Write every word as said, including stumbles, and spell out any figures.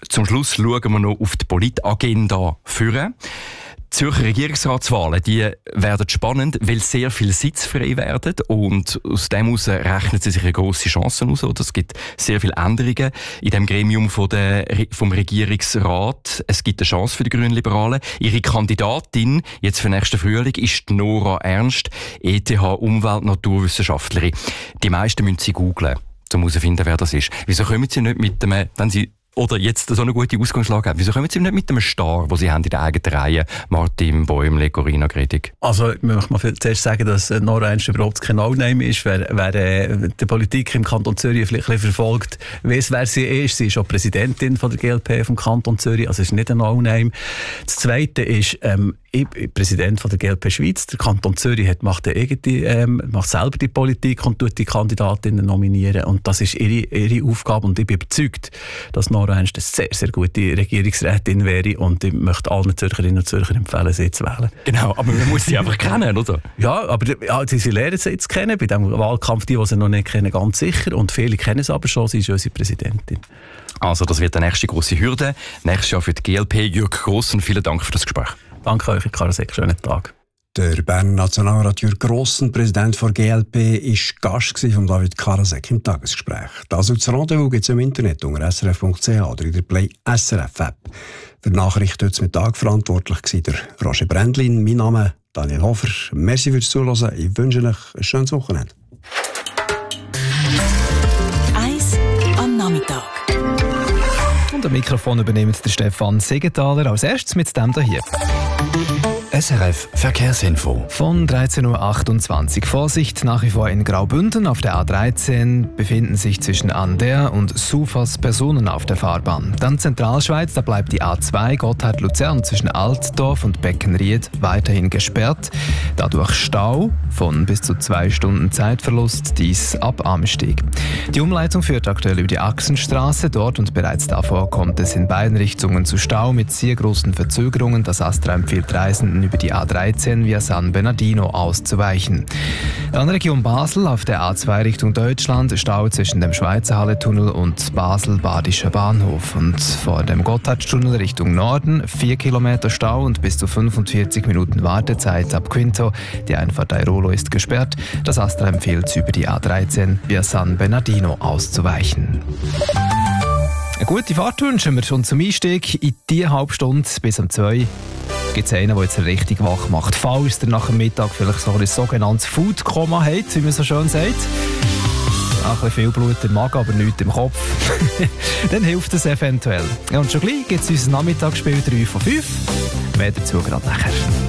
zum Schluss schauen wir noch auf die Politagenda führen. Die Zürcher Regierungsratswahlen, die werden spannend, weil sehr viele Sitze frei werden und aus dem heraus rechnen sie sich eine grosse Chance aus. Oder? Es gibt sehr viele Änderungen in dem Gremium von der, vom Regierungsrat. Es gibt eine Chance für die Grünliberalen. Ihre Kandidatin jetzt für nächsten Frühling ist Nora Ernst, E T H-Umwelt-Naturwissenschaftlerin. Die meisten müssen sie googlen, um herauszufinden, wer das ist. Wieso kommen sie nicht mit dem, wenn sie oder jetzt so eine gute Ausgangslage haben. Wieso kommen Sie nicht mit einem Star, den Sie haben in der eigenen Reihe, Martin Bäumle, Corinna Gredig? Also, ich möchte mal zuerst sagen, dass Nora Ernst überhaupt kein No-Name ist. Wer, wer äh, die Politik im Kanton Zürich vielleicht ein bisschen verfolgt, weiss, wer sie ist. Sie ist auch Präsidentin von der G L P vom Kanton Zürich, also ist nicht ein No-Name. Das Zweite ist, ähm, ich bin Präsident von der G L P Schweiz. Der Kanton Zürich hat, macht, eigene, ähm, macht selber die Politik und tut die Kandidatinnen nominieren. Und das ist ihre, ihre Aufgabe. Und ich bin überzeugt, dass Nora Ernst eine sehr, sehr gute Regierungsrätin wäre. Und ich möchte allen Zürcherinnen und Zürchern empfehlen, sie zu wählen. Genau, aber man muss sie einfach kennen, oder? Ja, aber ja, sie lernen sie jetzt kennen. Bei diesem Wahlkampf, die, die sie noch nicht kennen, ganz sicher. Und viele kennen sie aber schon. Sie ist unsere Präsidentin. Also, das wird die nächste grosse Hürde. Nächstes Jahr für die G L P. Jürg Grossen, vielen Dank für das Gespräch. Danke euch, Karasek. Schönen Tag. Der Berner Nationalrat Jürg Grossen, Präsident der G L P, war Gast von David Karasek im Tagesgespräch. Das als Rendezvous gibt es im Internet unter s r f punkt c h oder in der Play S R F App. Für die Nachricht heute Mittag verantwortlich war der Roger Brändlin. Mein Name Daniel Hofer. Merci fürs Zuhören. Ich wünsche euch ein schönes Wochenende. Eins am Nachmittag. Und am Mikrofon übernimmt der Stefan Segenthaler als erstes mit dem hier. S R F Verkehrsinfo. Von dreizehn Uhr achtundzwanzig. Vorsicht nach wie vor in Graubünden. Auf der A dreizehn befinden sich zwischen Ander und Sufas Personen auf der Fahrbahn. Dann Zentralschweiz, da bleibt die A zwei Gotthard-Luzern zwischen Altdorf und Beckenried weiterhin gesperrt. Dadurch Stau von bis zu zwei Stunden Zeitverlust, dies ab Amsteg. Die Umleitung führt aktuell über die Achsenstraße. Dort und bereits davor kommt es in beiden Richtungen zu Stau mit sehr großen Verzögerungen. Das Astra empfiehlt Reisenden über die A dreizehn via San Bernardino auszuweichen. Dann Region Basel auf der A zwei Richtung Deutschland, Stau zwischen dem Schweizer Halletunnel und Basel-Badischer Bahnhof. Und vor dem Gotthardtunnel Richtung Norden vier Kilometer Stau und bis zu fünfundvierzig Minuten Wartezeit ab Quinto. Die Einfahrt Airolo ist gesperrt. Das Astra empfiehlt, über die A dreizehn via San Bernardino auszuweichen. Eine gute Fahrt wünschen wir und zum Einstieg in diese halbe Stunde bis um zwei gibt es einen, der jetzt richtig wach macht. Falls ihr nach dem Mittag vielleicht so ein sogenanntes Food-Koma habt, wie man so schön sagt. Auch ein bisschen viel Blut im Magen, aber nichts im Kopf. Dann hilft es eventuell. Ja, und schon gleich gibt es unser Nachmittagsspiel drei von fünf. Mehr dazu gerade nachher.